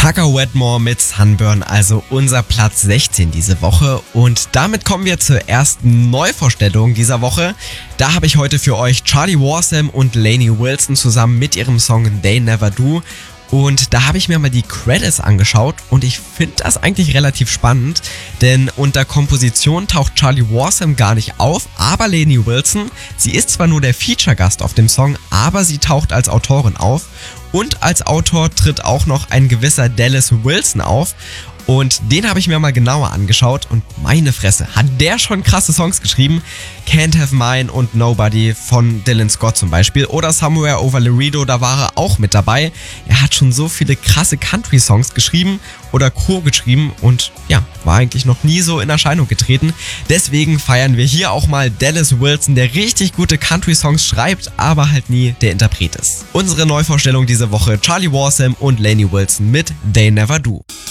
Tucker Wetmore mit Sunburn, also unser Platz 16 diese Woche. Und damit kommen wir zur ersten Neuvorstellung dieser Woche. Da habe ich heute für euch Charlie Warsam und Lainey Wilson zusammen mit ihrem Song They Never Do. Und da habe ich mir mal die Credits angeschaut und ich finde das eigentlich relativ spannend, denn unter Komposition taucht Charlie Warsam gar nicht auf, aber Lainey Wilson, sie ist zwar nur der Feature-Gast auf dem Song, aber sie taucht als Autorin auf und als Autor tritt auch noch ein gewisser Dallas Wilson auf. Und den habe ich mir mal genauer angeschaut und meine Fresse, hat der schon krasse Songs geschrieben. Can't Have Mine und Nobody von Dylan Scott zum Beispiel oder Somewhere Over Laredo, da war er auch mit dabei. Er hat schon so viele krasse Country-Songs geschrieben oder co-geschrieben und ja, war eigentlich noch nie so in Erscheinung getreten. Deswegen feiern wir hier auch mal Dallas Wilson, der richtig gute Country-Songs schreibt, aber halt nie der Interpret ist. Unsere Neuvorstellung diese Woche, Charlie Warsam und Lainey Wilson mit They Never Do.